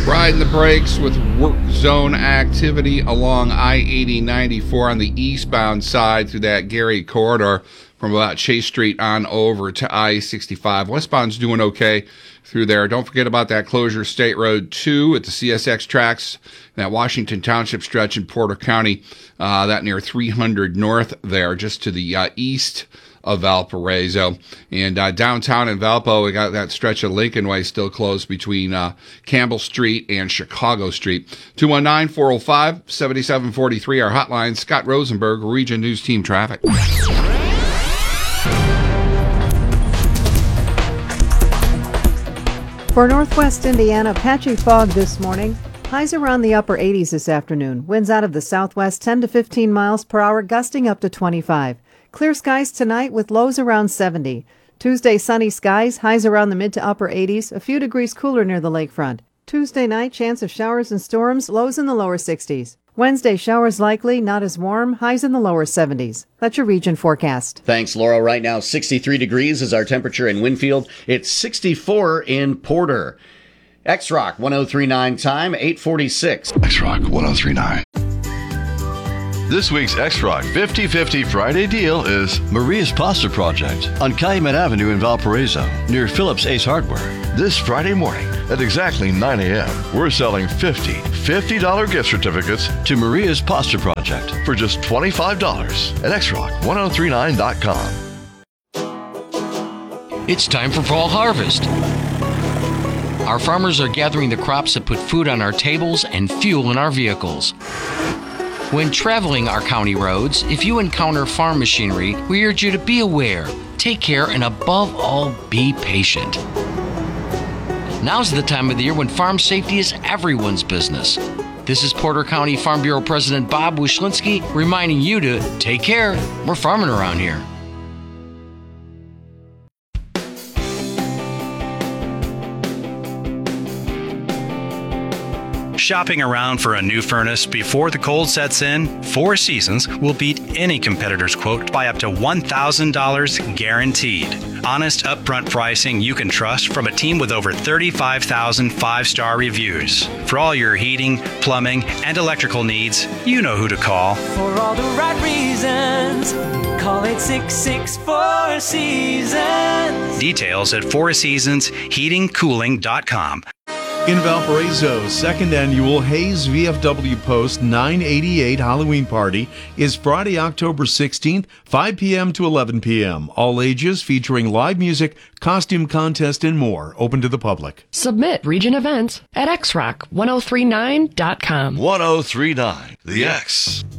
Riding the brakes with work zone activity along I-80-94 on the eastbound side through that Gary corridor from about Chase Street on over to I-65. Westbound's doing okay through there. Don't forget about that closure, State Road 2 at the CSX tracks, that Washington Township stretch in Porter County, that near 300 North there, just to the east of Valparaiso. And downtown in Valpo, we got that stretch of Lincoln Way still closed between Campbell Street and Chicago Street. 219-405-7743, our hotline. Scott Rosenberg, Region News Team Traffic. For Northwest Indiana, patchy fog this morning. Highs around the upper 80s this afternoon. Winds out of the southwest 10 to 15 miles per hour, gusting up to 25. Clear skies tonight with lows around 70. Tuesday, sunny skies, highs around the mid to upper 80s, a few degrees cooler near the lakefront. Tuesday night, chance of showers and storms, lows in the lower 60s. Wednesday, showers likely, not as warm, highs in the lower 70s. That's your region forecast. Thanks, Laura. Right now, 63 degrees is our temperature in Winfield. It's 64 in Porter. X-Rock 1039 time, 846. X-Rock 1039. This week's X-Rock 50-50 Friday deal is Maria's Pasta Project on Calumet Avenue in Valparaiso, near Phillips Ace Hardware. this Friday morning at exactly 9 a.m. We're selling $50 gift certificates to Maria's Pasta Project for just $25 at xrock1039.com. It's time for fall harvest. Our farmers are gathering the crops that put food on our tables and fuel in our vehicles. When traveling our county roads, if you encounter farm machinery, we urge you to be aware, take care, and above all, be patient. Now's the time of the year when farm safety is everyone's business. This is Porter County Farm Bureau President Bob Wyszynski reminding you to take care. We're farming around here. Shopping around for a new furnace before the cold sets in? Four Seasons will beat any competitor's quote by up to $1,000 guaranteed. Honest, upfront pricing you can trust from a team with over 35,000 five-star reviews. For all your heating, plumbing, and electrical needs, you know who to call. For all the right reasons, call 866-4 Seasons. Details at fourseasonsheatingcooling.com. In Valparaiso, second annual Hayes VFW Post 988 Halloween Party is Friday, October 16th, 5 p.m. to 11 p.m. All ages, featuring live music, costume contest, and more. Open to the public. Submit region events at xrock1039.com. 1039, The X.